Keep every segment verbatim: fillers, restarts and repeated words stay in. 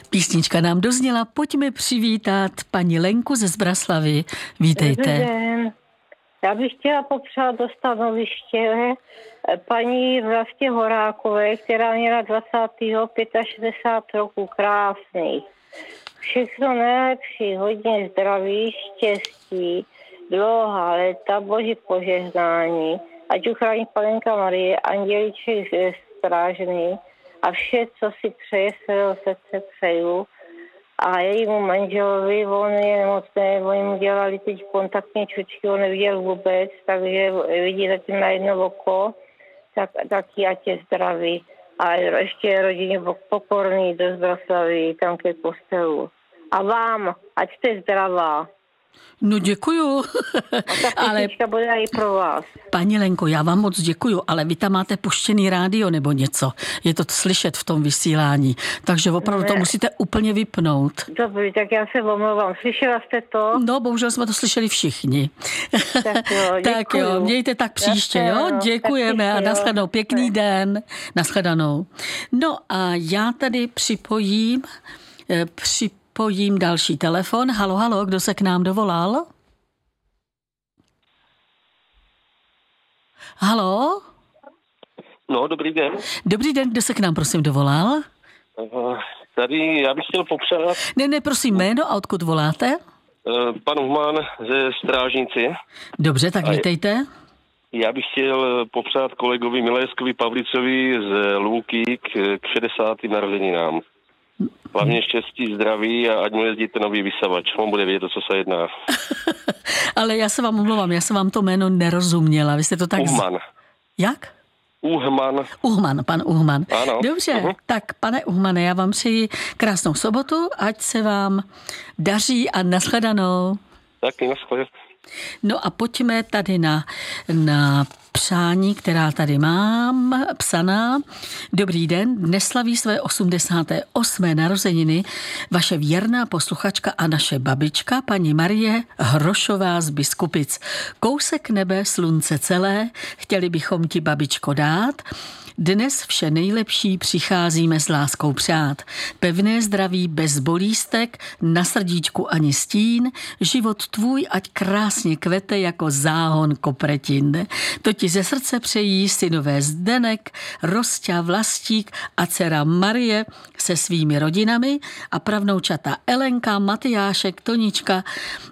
Písnička nám dozněla, pojďme přivítat paní Lenku ze Zbraslavy. Vítejte. Dobrý den. Já bych chtěla popřát do stanoviště paní Vlastě Horákové, která měla dvacátého šedesát pět roků, krásných. Všechno nejlepší, hodně zdraví, štěstí, dlouhá léta, boží požehnání, ať uchrání Panenka Marie, andělíček strážný a vše, co si přeje, svého srdce přeju. A jejímu manželovi, on je nemocný, oni mu dělali teď kontaktní čočky, on neviděl vůbec, takže vidí zatím na jedno oko, tak, taky ať je zdravý. A ještě rodině pokorný do Zbraslavy, tam ke kostelu. A vám, ať jste zdravá. No děkuju. A ta písnička bude i pro vás. Paní Lenko, já vám moc děkuju, ale vy tam máte puštěný rádio nebo něco. Je to slyšet v tom vysílání. Takže opravdu ne. To musíte úplně vypnout. Dobrý, tak já se omlouvám. Slyšela jste to? No, bohužel jsme to slyšeli všichni. Tak jo, tak jo, mějte tak příště, jo? Děkujeme a nashledanou. Pěkný den. Nashledanou. No a já tady připojím připojím Pojím další telefon. Halo, halo, kdo se k nám dovolal? Halo? No, dobrý den. Dobrý den, kdo se k nám prosím dovolal? Uh, tady já bych chtěl popřát... Ne, ne, prosím, jméno a odkud voláte? Uh, pan Human ze Strážnici. Dobře, tak vítejte. Já bych chtěl popřát kolegovi Miléskovi Pavlicovi z Louky k, k šedesátým narozeninám. Hlavně štěstí, zdraví a ať mu jezdíte nový vysavač. On bude vědět, o co se jedná. Ale já se vám omlouvám, já jsem vám to jméno nerozuměla. Vy jste to tak... Uhman. Z... Jak? Uhman. Uhman, pan Uhman. Ano. Dobře, uh-huh. Tak pane Uhmane, já vám přeji krásnou sobotu, ať se vám daří a nashledanou. Taky nashledanou. No a pojďme tady na, na přání, která tady mám psaná. Dobrý den, dnes slaví své osmdesáté osmé narozeniny vaše věrná posluchačka a naše babička, paní Marie Hrošová z Biskupic. Kousek nebe, slunce celé, chtěli bychom ti, babičko, dát. Dnes vše nejlepší přicházíme s láskou přát. Pevné zdraví bez bolístek, na srdíčku ani stín, život tvůj ať krásně kvete jako záhon kopretin. To ti ze srdce přejí synové Zdenek, Rosťa, Vlastík a dcera Marie se svými rodinami a pravnoučata Elenka, Matyášek, Tonička,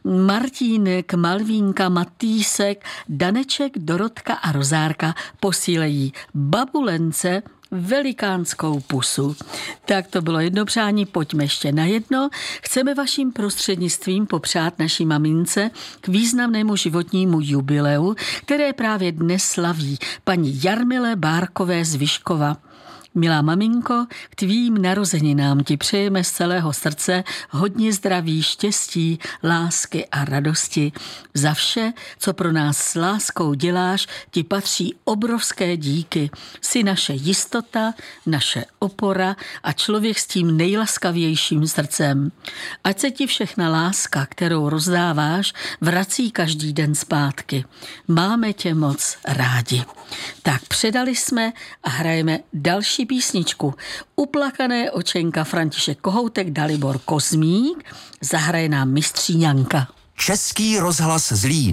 Martínek, Malvínka, Matýsek, Daneček, Dorotka a Rozárka posílejí babule velikánskou pusu. Tak to bylo jedno přání, pojďme ještě na jedno. Chceme vaším prostřednictvím popřát naší mamince k významnému životnímu jubileu, které právě dnes slaví paní Jarmile Bárkové z Vyškova. Milá maminko, k tvým narozeninám ti přejeme z celého srdce hodně zdraví, štěstí, lásky a radosti. Za vše, co pro nás s láskou děláš, ti patří obrovské díky. Jsi naše jistota, naše opora a člověk s tím nejlaskavějším srdcem. Ať se ti všechna láska, kterou rozdáváš, vrací každý den zpátky. Máme tě moc rádi. Tak předali jsme a hrajeme další písničku. Uplakané očenka František Kohoutek, Dalibor Kozmík, zahraje nám Mistříňanka. Český rozhlas Zlín.